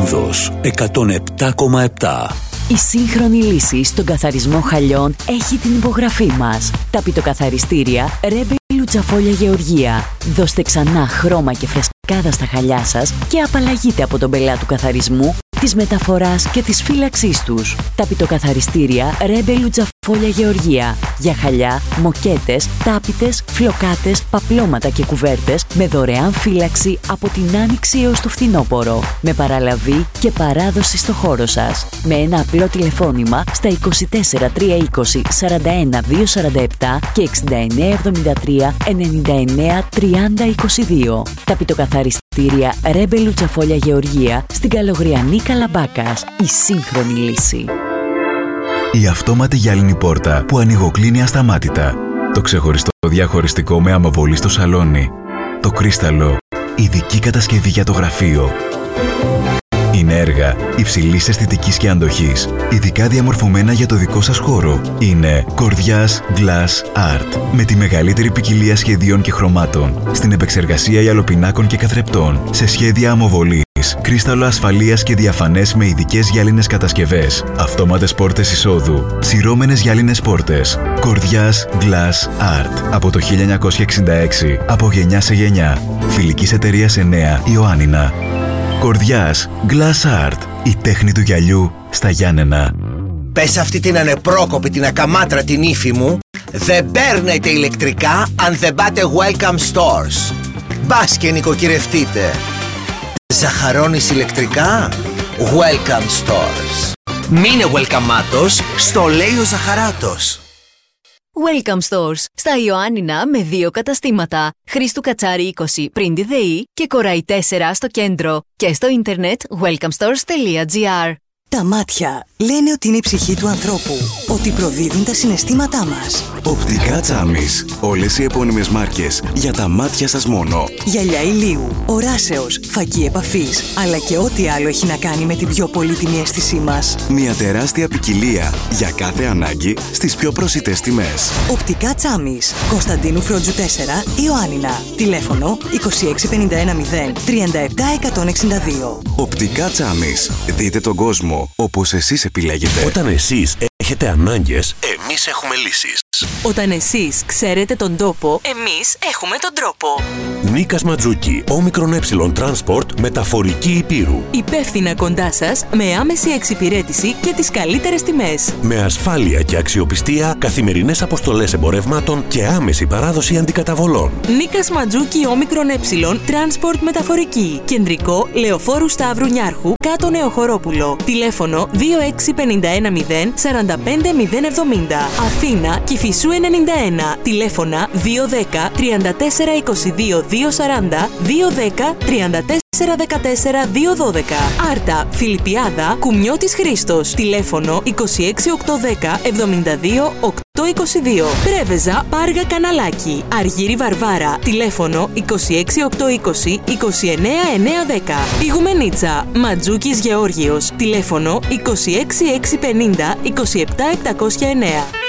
Κόρινθος 107,7. Η σύγχρονη λύση στον καθαρισμό χαλιών έχει την υπογραφή μας. Τα πιτοκαθαριστήρια Rebel Λουτσαφόλια Γεωργία. Δώστε ξανά χρώμα και φρεσκάδα στα χαλιά σας και απαλλαγείτε από τον πελά του καθαρισμού, της μεταφοράς και της φύλαξής τους. Τα πιτοκαθαριστήρια Rebel Λουτσαφόλια Γεωργία. Για χαλιά, μοκέτες, τάπητες, φλοκάτες, παπλώματα και κουβέρτες με δωρεάν φύλαξη από την Άνοιξη έως το φθινόπωρο. Με παραλαβή και παράδοση στο χώρο σας. Με ένα απλό τηλεφώνημα στα 24 320 41 247 και 69 73 99 30 22. Τα πιτοκαθαριστήρια Rebel Λουτσαφόλια Γεωργία στην Καλογριανή Καλαμπάκας. Η σύγχρονη λύση. Η αυτόματη γυάλινη πόρτα που ανοιγοκλίνει ασταμάτητα. Το ξεχωριστό διαχωριστικό με αμοβολή στο σαλόνι. Το κρίσταλο. Ειδική κατασκευή για το γραφείο. Είναι έργα υψηλής αισθητικής και αντοχής, ειδικά διαμορφωμένα για το δικό σας χώρο. Είναι Κορδιάς Glass Art, με τη μεγαλύτερη ποικιλία σχεδίων και χρωμάτων, στην επεξεργασία γυαλοπινάκων και καθρεπτών, σε σχέδια αμοβολής, κρίσταλο ασφαλείας και διαφανές με ειδικές γυάλινες κατασκευές, αυτόματες πόρτες εισόδου, σειρώμενες γυάλινες πόρτες. Κορδιάς Glass Art, από το 1966, από γενιά σε γενιά. Φιλικής εταιρείας 9, Ιωάννινα. Κορδιάς Glass Art, η τέχνη του γυαλιού στα Γιάννενα. Πες αυτή την ανεπρόκοπη, την ακαμάτρα την ύφη μου, δεν παίρνετε ηλεκτρικά αν δεν πάτε Welcome Stores. Μπας και νοικοκυρευτείτε. Ζαχαρώνεις ηλεκτρικά? Welcome Stores. Μείνε welcome-άτος, στο λέει ο Ζαχαράτος. Welcome Stores, στα Ιωάννινα με 2 καταστήματα. Χρήστου Κατσάρη 20 πριν τη ΔΕΗ και Κοράι 4 στο κέντρο. Και στο ίντερνετ welcomestores.gr. Τα μάτια λένε ότι είναι η ψυχή του ανθρώπου, ότι προδίδουν τα συναισθήματά μας. Οπτικά Τσάμις. Όλες οι επώνυμες μάρκες για τα μάτια σας μόνο. Γυαλιά ηλίου, οράσεως, φακή επαφής, αλλά και ό,τι άλλο έχει να κάνει με την πιο πολύτιμη αίσθησή μας. Μια τεράστια ποικιλία για κάθε ανάγκη στις πιο προσιτές τιμές. Οπτικά Τσάμις. Κωνσταντίνου Φρόντζου 4, Ιωάννινα. Τηλέφωνο 26510 37 162. Οπτικά Τσάμις. Δείτε τον κόσμο όπως εσείς επιλέγετε. Όταν εσείς έχετε ανάγκες, εμείς έχουμε λύσεις. Όταν εσείς ξέρετε τον τόπο, εμείς έχουμε τον τρόπο. Νίκας Ματζούκη, όμικρον Transport, μεταφορική υπήρου. Υπεύθυνα κοντά σας, με άμεση εξυπηρέτηση και τις καλύτερες τιμές. Με ασφάλεια και αξιοπιστία, καθημερινές αποστολές εμπορευμάτων και άμεση παράδοση αντικαταβολών. Νίκας Ματζούκη, όμικρον Transport μεταφορική. Κεντρικό, Λεωφόρου Σταύρου Νιάρχου, κάτω Νεοχωρόπουλο. Τηλέφωνο 26510 45 070. Αθήνα, Κηφισού 91. Τηλέφωνα 210 34 22 240 210 34 14 212. Άρτα, Φιλιππιάδα, Κουμιώτης Χρήστος. Τηλέφωνο 26 810 72 822. Πρέβεζα, Πάργα Καναλάκι. Αργύρι Βαρβάρα. Τηλέφωνο 26 820 29 910. Ιγουμενίτσα, Ματζούκης Γεώργιος. Τηλέφωνο 26 650 27 709.